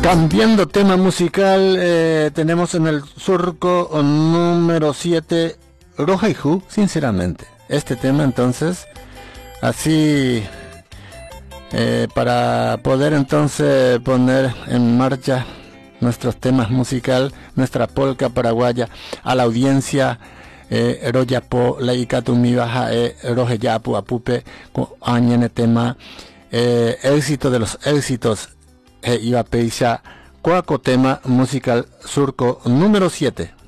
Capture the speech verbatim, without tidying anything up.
Cambiando tema musical, eh, tenemos en el surco número siete Rohaihu, sinceramente. Este tema entonces, así eh, para poder entonces poner en marcha nuestros temas musical, nuestra polca paraguaya, a la audiencia, eh, Royapo, Laikatu Mibaja, eh, Rojeyapu, Apupe, Añene tema, eh, éxito de los éxitos. E iba a peisha Coaco tema musical surco número siete.